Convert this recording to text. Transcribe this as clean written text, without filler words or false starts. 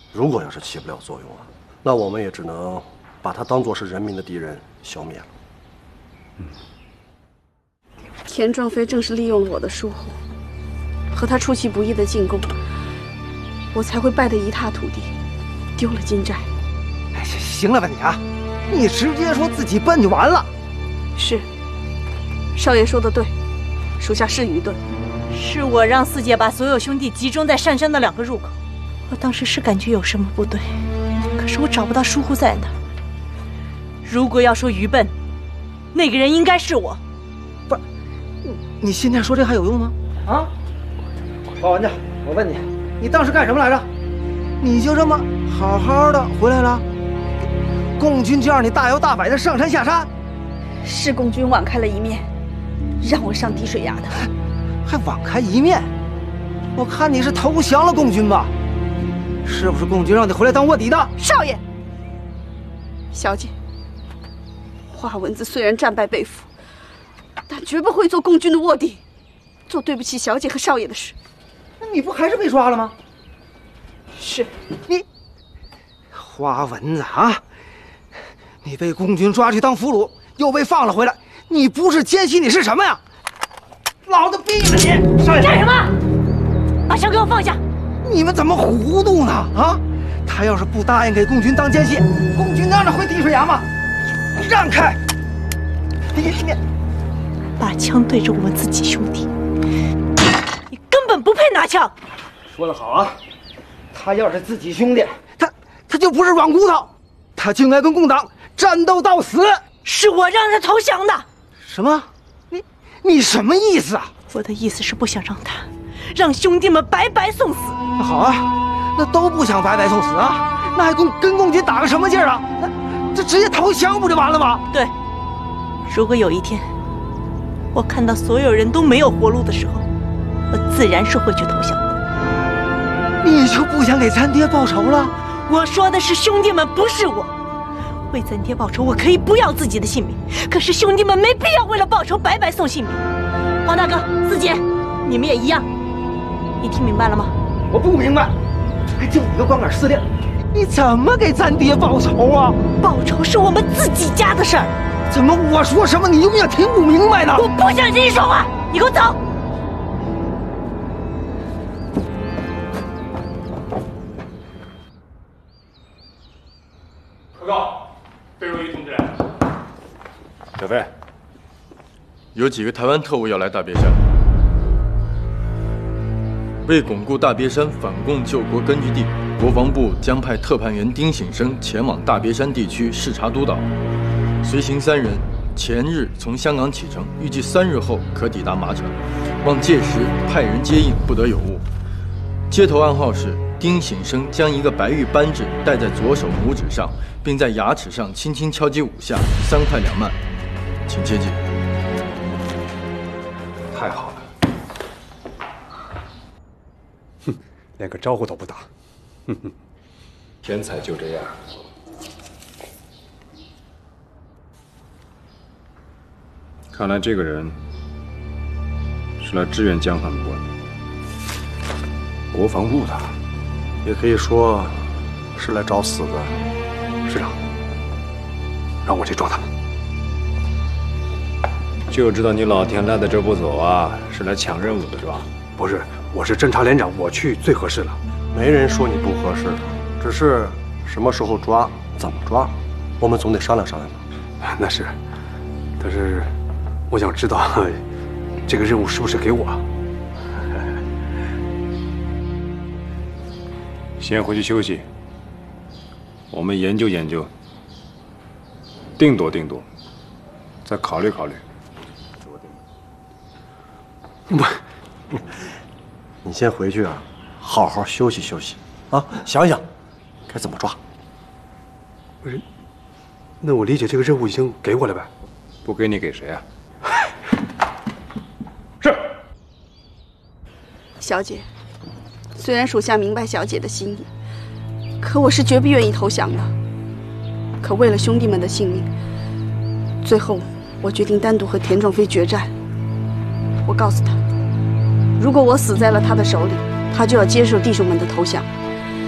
如果要是起不了作用啊，那我们也只能把他当作是人民的敌人消灭了。 田壮飞正是利用了我的疏忽，和他出其不意的进攻，我才会败得一塌涂地，丢了金寨。 哎，行了吧你啊，你直接说自己笨就完了。 是，少爷说的对，属下是愚钝。 是我让四姐把所有兄弟集中在上山的2个入口，我当时是感觉有什么不对，可是我找不到疏忽在哪。如果要说愚笨，那个人应该是我。 不是，你现在说这还有用吗？啊，花丸子，我问你，你当时干什么来着？你就这么好好的回来了？共军就让你大摇大摆的上山下山？ 是共军网开了一面，让我上滴水崖的。 还网开一面？我看你是投降了共军吧？是不是共军让你回来当卧底的？ 少爷，小姐，花蚊子虽然战败被俘，但绝不会做共军的卧底，做对不起小姐和少爷的事。 那你不还是被抓了吗？ 是。 你花蚊子啊，你被共军抓去当俘虏，又被放了回来，你不是奸细，你是什么呀？老子毙了你！少爷， 干什么？把枪给我放下！ 你们怎么糊涂呢？啊，他要是不答应给共军当奸细，共军让他回滴水崖吗？让开！你把枪对着我们自己兄弟，你根本不配拿枪。 说得好啊，他要是自己兄弟，他就不是软骨头，他就应该跟共党战斗到死。 是我让他投降的。 什么？你什么意思啊？ 我的意思是不想让兄弟们白白送死。 那好啊，那都不想白白送死啊，那还跟共军打个什么劲儿啊？那这直接投降不就完了吗？ 对，如果有一天我看到所有人都没有活路的时候，我自然是会去投降的。 你就不想给咱爹报仇了？ 我说的是兄弟们，不是我。为咱爹报仇，我可以不要自己的性命，可是兄弟们没必要为了报仇白白送性命。黄大哥、四姐，你们也一样。你听明白了吗？ 我不明白，还就你个光杆司令，你怎么给咱爹报仇啊？ 报仇是我们自己家的事儿。 怎么我说什么你永远听不明白呢？ 我不想听你说话，你给我走！ 报告，费若玉同志来了。 小飞，有几个台湾特务要来大别山。为巩固大别山反共救国根据地，国防部将派特派员丁醒生前往大别山地区视察督导，随行3人。前日从香港启程，预计3日后可抵达麻城，望届时派人接应，不得有误。接头暗号是丁醒生将一个白玉扳指戴在左手拇指上，并在牙齿上轻轻敲击5下，3块2慢，请切记。 太好了。 哼，连个招呼都不打。哼哼， 天才就这样。 看来这个人是来支援江汉部的。 国防部的，也可以说是来找死的。 师长，让我去抓他们。就知道你老田赖在这不走啊，是来抢任务的是吧？ 不是，我是侦察连长，我去最合适了。没人说你不合适的，只是什么时候抓、怎么抓，我们总得商量商量吧。 那是，但是我想知道这个任务是不是给我？先回去休息，我们研究研究，定夺定夺，再考虑考虑。 不，你先回去啊，好好休息休息啊，想想该怎么抓。 不是，那我理解这个任务已经给我了呗？不给你给谁啊？ 是。 小姐，虽然属下明白小姐的心意，可我是绝不愿意投降的。可为了兄弟们的性命，最后我决定单独和田壮飞决战。我告诉他，如果我死在了他的手里，他就要接受弟兄们的投降。